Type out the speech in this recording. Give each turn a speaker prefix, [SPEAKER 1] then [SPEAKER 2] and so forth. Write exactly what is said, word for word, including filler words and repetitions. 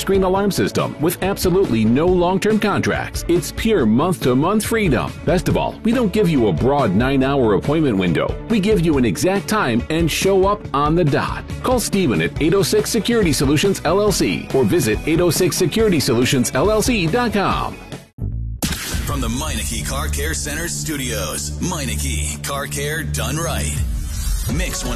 [SPEAKER 1] touchscreen alarm system with absolutely no long-term contracts. It's pure month-to-month freedom. Best of all, we don't give you a broad nine-hour appointment window. We give you an exact time and show up on the dot. Call Stephen at eight oh six Security Solutions L L C or visit eight oh six security solutions L L C dot com.
[SPEAKER 2] From the Meineke Car Care Center studios, Meineke Car Care done right. Mix one